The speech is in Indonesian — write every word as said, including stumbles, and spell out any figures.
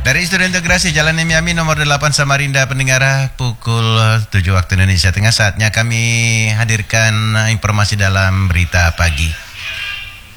Dari Studio Integrasi Jalan Miami nomor delapan Samarinda, pendengar, pukul tujuh waktu Indonesia Tengah, saatnya kami hadirkan informasi dalam berita pagi.